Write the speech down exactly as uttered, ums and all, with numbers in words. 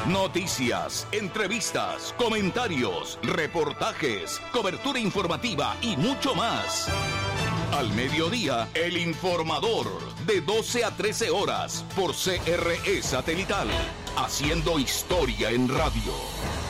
Noticias, entrevistas, comentarios, reportajes, cobertura informativa y mucho más. Al mediodía, El Informador, de doce a trece horas, por C R E Satelital, haciendo historia en radio.